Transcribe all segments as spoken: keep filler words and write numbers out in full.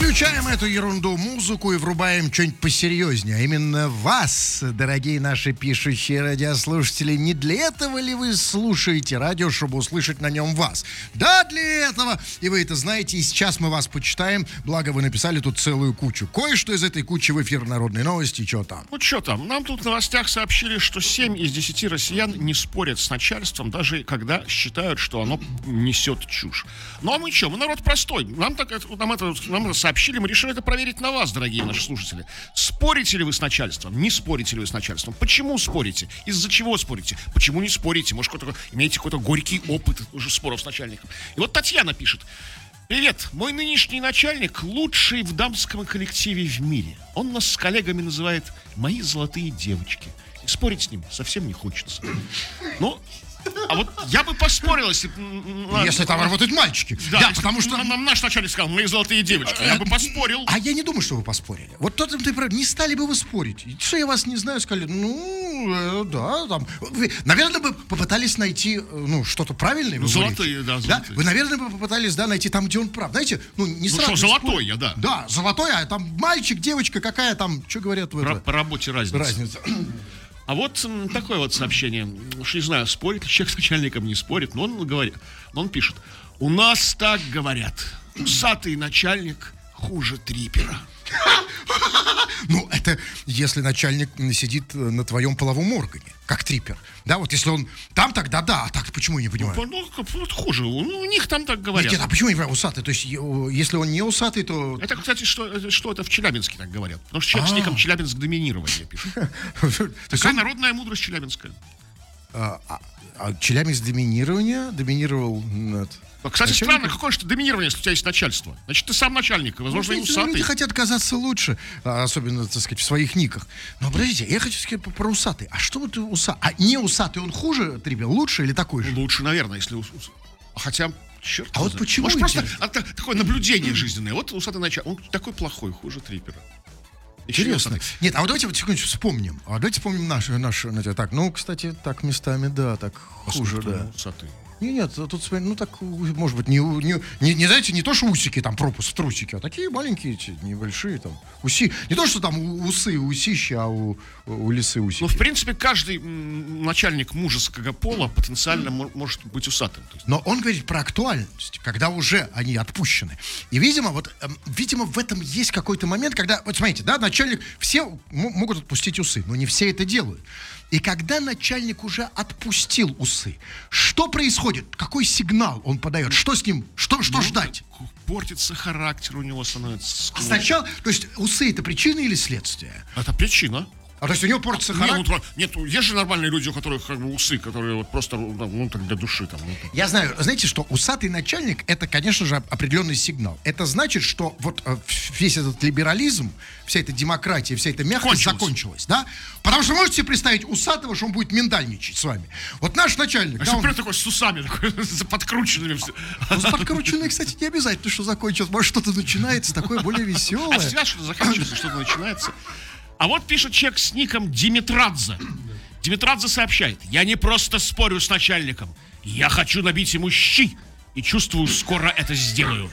Выключаем эту ерунду, музыку и врубаем что-нибудь посерьезнее. А именно вас, дорогие наши пишущие радиослушатели. Не для этого ли вы слушаете радио, чтобы услышать на нем вас? Да, для этого. И вы это знаете. И сейчас мы вас почитаем. Благо, вы написали тут целую кучу. Кое-что из этой кучи в эфир «Народные новости». Что там? Ну, что там? Нам тут в новостях сообщили, что семь из десяти россиян не спорят с начальством, даже когда считают, что оно несет чушь. Ну, а мы что? Мы народ простой. Нам, так, нам, это, нам это сообщили, мы решили это проверить на вас, дорогие наши слушатели. Спорите ли вы с начальством? Не спорите ли вы с начальством? Почему спорите? Из-за чего спорите? Почему не спорите? Может, какой-то, имеете какой-то горький опыт уже споров с начальником? И вот Татьяна пишет. Привет, мой нынешний начальник лучший в дамском коллективе в мире. Он нас с коллегами называет «мои золотые девочки». И спорить с ним совсем не хочется. Ну, а вот я бы поспорил, если... Если там работают мальчики. Да, Да, потому что... Нам наш начальник сказал, мои золотые девочки. Я бы поспорил. А я не думаю, что вы поспорили. Вот тот ты прав, не стали бы вы спорить. Что я вас не знаю, сказали, ну, э, да, там... Вы, наверное, бы попытались найти, ну, что-то правильное. Ну, золотые, да, золотые. Да? Вы, наверное, бы попытались, да, найти там, где он прав. Знаете, ну, не ну, сразу... что, золотой я, да. Да, золотой, а там мальчик, девочка, какая там, что говорят в По, это? по работе разница. Разница. А вот м, такое вот сообщение. Уж не знаю, спорит ли человек с начальником, не спорит, но он говорит, но он пишет. У нас так говорят. Усатый начальник хуже трипера. Ну, это если начальник сидит на твоем половом органе, как трипер. Да, вот если он там, тогда да, а так почему я не понимаю? Ну, ну вот хуже, у, у них там так говорят. Нет, а почему я не понимаю, усатый? То есть, если он не усатый, то... Это, кстати, что, что это в Челябинске так говорят. Потому что человек с ником Челябинск доминирование пишет. Такая народная мудрость челябинская. А Челябинск доминирование доминировал над... Кстати, странно, какое же доминирование, если у тебя есть начальство. Значит, ты сам начальник, возможно, и усатый. Люди хотят казаться лучше, особенно, так сказать, в своих никах. Но, подождите, я хочу сказать про усатый. А что вот усатый? А не усатый, он хуже, трипер, лучше или такой же? Лучше, наверное, если... Хотя, черт. А вот почему? Может, просто это, такое наблюдение жизненное. Вот усатый начальник, он такой плохой, хуже трипера. Интересно. Нет, а вот давайте вот секундочку вспомним. А давайте вспомним наши, наши, так, ну, кстати, так местами, да, так хуже, да. Усатый. Нет, нет, тут, ну так, может быть, не, не, не, не знаете, не то, что усики, там, пропуск, трусики, а такие маленькие, небольшие, там, уси. Не то, что там усы, усища, а у, у лисы усики. Ну, в принципе, каждый м, начальник мужеского пола потенциально м- может быть усатым. Но он говорит про актуальность, когда уже они отпущены. И, видимо, вот, э, видимо, в этом есть какой-то момент, когда, вот смотрите, да, начальник, все м- могут отпустить усы, но не все это делают. И когда начальник уже отпустил усы, что происходит? Какой сигнал он подает? Что с ним? Что, что ну, ждать? Портится характер у него становится. Сначала, то есть усы это причина или следствие? Это причина. А то есть у него портится а, характер? Нет, нет, есть же нормальные люди, у которых как бы усы, которые вот просто, ну, так для души там. Ну, Я знаю, знаете, что усатый начальник это, конечно же, определенный сигнал. Это значит, что вот весь этот либерализм, вся эта демократия, вся эта мягкость закончилась, закончилась, да? Потому что можете себе представить усатого, что он будет миндальничать с вами. Вот наш начальник. А да, он... такой с усами, такой, с подкрученными. Ну, с подкрученными, кстати, не обязательно, что закончилось. Может, что-то начинается такое более веселое. А всегда что-то заканчивается, что-то начинается. А вот пишет человек с ником Димитрадзе. Димитрадзе сообщает: я не просто спорю с начальником, я хочу набить ему щи. И чувствую, скоро это сделаю.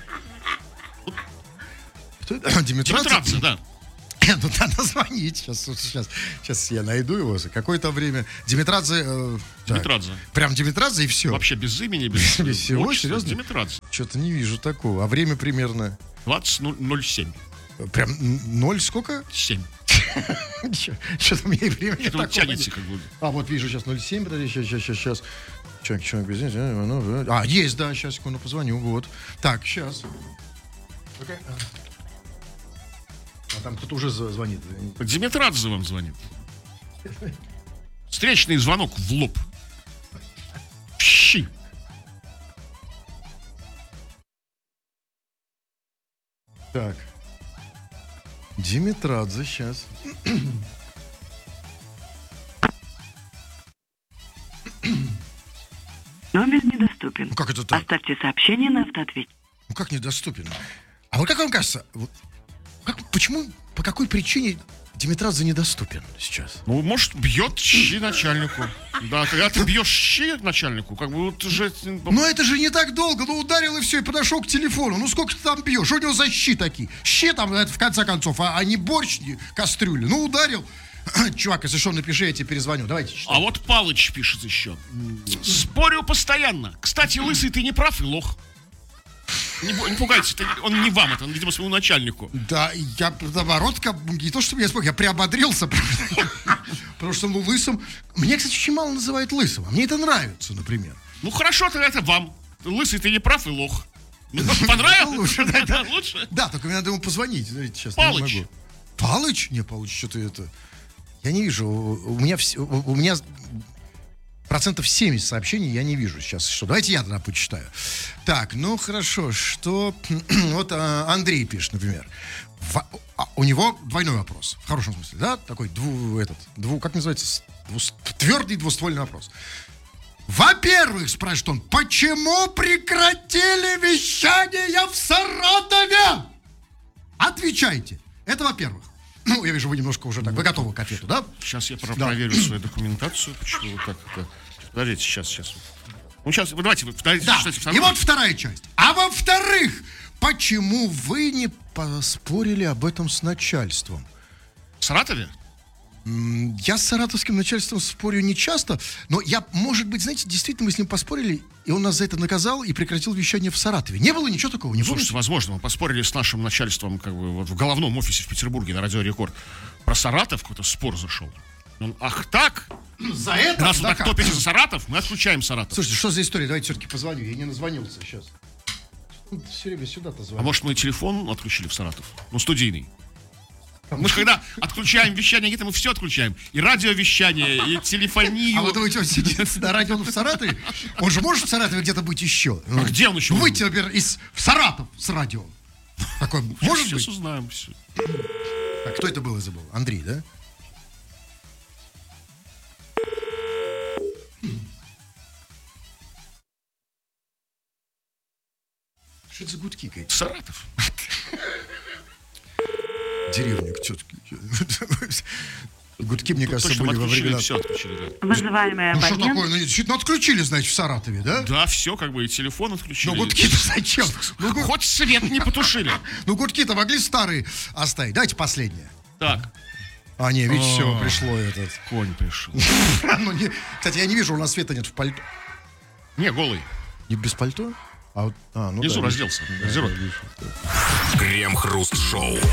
Димитрадзе? Димитрадзе, да. Ну, надо звонить. Сейчас, сейчас, сейчас я найду его. За какое-то время. Димитрадзе... Э, Димитрадзе. Так, прям Димитрадзе и все. Вообще без имени, без, без всего, серьезно? Димитрадзе. Что-то не вижу такого. А время примерно... двадцать ноль семь. Прям ноль сколько? семь. Что-то у меня и времени такого тянется, как бы. А, вот вижу сейчас ноль семь. Подожди, сейчас, сейчас, сейчас. Человек, человек, без... А, есть, да, сейчас, секунду, позвоню. Вот. Так, сейчас. Okay. А там кто-то уже звонит. Димитрадзе вам звонит. Встречный звонок в лоб. Щи. Так. Димитрадзе сейчас. Номер недоступен. Ну как это так? Оставьте сообщение на автоответчик. Ну как недоступен? А вот как вам кажется, вот, как, почему, по какой причине Димитрадзе недоступен сейчас. Ну, может, бьет щи начальнику. Да, когда ты бьешь щи начальнику, как бы вот уже... Но это же не так долго, ну ударил и все, и подошел к телефону. Ну сколько ты там бьешь? Что у него за щи такие? Щи там, это в конце концов, а, а не борщ, не кастрюли. Ну ударил. Чувак, если что, напиши, я тебе перезвоню. Давайте читаем. А вот Палыч пишет еще. Спорю постоянно. Кстати, лысый, ты не прав и лох. Не, не пугайтесь, это, он не вам, это, он, видимо, своему начальнику. Да, я, наоборот, как, не то, чтобы я спок, я приободрился. Потому что, ну, лысым... Мне, кстати, очень мало называют лысым. А мне это нравится, например. Ну, хорошо, тогда это вам. Лысый, ты не прав и лох. Понравилось? Лучше, да, да. Лучше? Да, только мне надо ему позвонить. Смотрите, сейчас Палыч. не могу. Палыч? Не, Палыч, что-то это... Я не вижу. У меня, вс... у меня процентов семьдесят сообщений я не вижу сейчас. Что? Давайте я тогда почитаю. Так, ну хорошо, что... Вот а, Андрей пишет, например. В... А, у него двойной вопрос. В хорошем смысле, да? Такой дву... Этот, дву... Как называется? Дву... Твердый двуствольный вопрос. Во-первых, спрашивает он, почему прекратили вещание в Саратове? Отвечайте. Это во-первых. Ну, я вижу, вы немножко уже так, вы готовы к ответу, да? Сейчас я про- Да. проверю свою документацию. Почему вот так это... Подождите, сейчас, сейчас. Ну, сейчас, вы давайте, вы подождите, Да. читайте И вторую. вот вторая часть. А во-вторых, почему вы не поспорили об этом с начальством? В Саратове? Я с саратовским начальством спорю не часто, но я, может быть, знаете, действительно мы с ним поспорили, и он нас за это наказал и прекратил вещание в Саратове. Не было ничего такого, не Слушайте, помните? возможно, мы поспорили с нашим начальством как бы вот в головном офисе в Петербурге на Радио Рекорд. Про Саратов какой-то спор зашел. Он, ах так? За это? Раз вы Да так как? топите за Саратов, мы отключаем Саратов. Слушайте, что за история? Давайте все-таки позвоню. Я не назвонился сейчас. Все время сюда-то А звоню. может, мы телефон отключили в Саратов? Ну, студийный. Мы же когда отключаем вещание, где-то мы все отключаем. И радиовещание, и телефонию. А вот думаете, он сидит на радио в Саратове? Он же может в Саратове где-то быть еще? Ну, А где он еще может Выйти, например, из в Саратов с радио. Такой, может Сейчас быть? узнаем все. Так, кто это был, я забыл? Андрей, да? Что это за гудки какие-то? Саратов. Деревня к тетке. Гудки, мне кажется, Точно, мы были во отключили, времена... все отключили, да. Вызываемый Ну что абонент. такое? Ну, действительно, отключили, значит, в Саратове, да? Да, все, как бы и телефон Ну, отключили. гудки-то зачем? Ну, гу- Хоть свет не потушили. ну, гудки-то могли старые оставить. Давайте последнее. Так, А, не, видите, все, О. пришло этот. конь пришел. Ну, не- Кстати, я не вижу, у нас света нет в пальто. Не, голый. Не без пальто? А, вот, а, ну Внизу да, разделся. вижу. Гардероб. Да, вижу. Крем-хруст шоу.